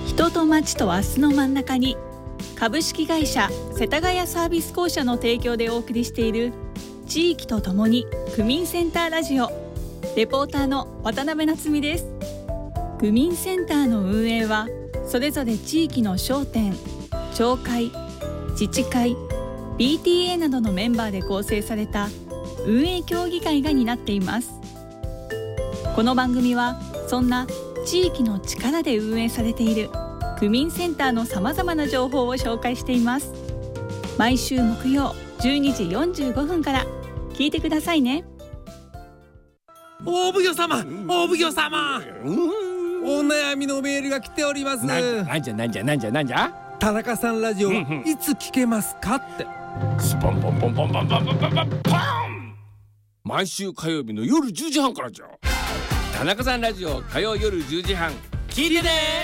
人と町と明日の真ん中に、株式会社世田谷サービス公社の提供でお送りしている地域とともに区民センターラジオ。レポーターの渡辺夏実です。区民センターの運営はそれぞれ地域の商店、町会、自治会、PTA などのメンバーで構成された運営協議会が担っています。この番組はそんな地域の力で運営されている区民センターのさまざまな情報を紹介しています。毎週木曜12時45分から聞いてくださいね。 お奉行様、お奉行様、お悩みのメールが来ております。 なんじゃ田中さんラジオいつ聞けますかって。 スポンポンポンポンポンポンポンポンポンポン。毎週火曜日の夜10時半からじゃ。田中さんラジオ火曜夜10時半聞いてね。